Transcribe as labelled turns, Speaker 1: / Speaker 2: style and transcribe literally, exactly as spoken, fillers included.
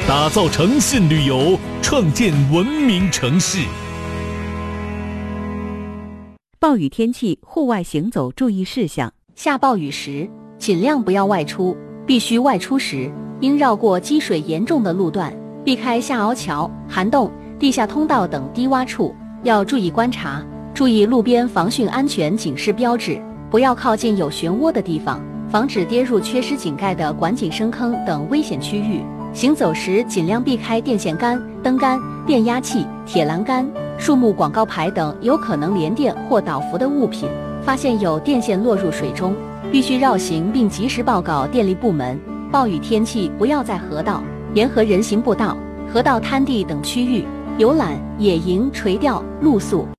Speaker 1: 打造诚信旅游，创建文明城市。
Speaker 2: 暴雨天气户外行走注意事项：
Speaker 3: 下暴雨时，尽量不要外出，必须外出时，应绕过积水严重的路段，避开下凹桥、涵洞、地下通道等低洼处，要注意观察，注意路边防汛安全警示标志，不要靠近有漩涡的地方，防止跌入缺失井盖的管井深坑等危险区域。行走时尽量避开电线杆、灯杆、电压器、铁栏杆、树木广告牌等有可能连电或导浮的物品。发现有电线落入水中，必须绕行并及时报告电力部门。暴雨天气不要在河道、沿河人行步道、河道滩地等区域游览、野营、垂钓、露宿。